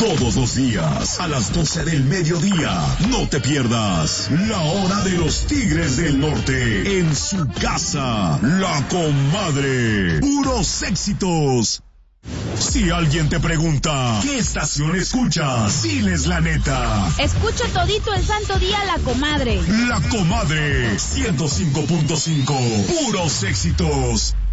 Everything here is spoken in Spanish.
Todos los días, a las 12 del mediodía, no te pierdas La Hora de los Tigres del Norte, en su casa, La Comadre. Puros éxitos. Si alguien te pregunta, ¿qué estación escuchas? Diles la neta. Escucho todito el santo día La Comadre. La Comadre, 105.5, puros éxitos.